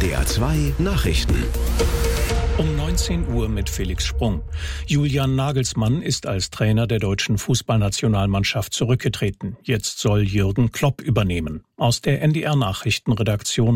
NDR 2 Nachrichten. Um 19 Uhr mit Felix Sprung. Julian Nagelsmann ist als Trainer der deutschen Fußballnationalmannschaft zurückgetreten. Jetzt soll Jürgen Klopp übernehmen. Aus der NDR Nachrichtenredaktion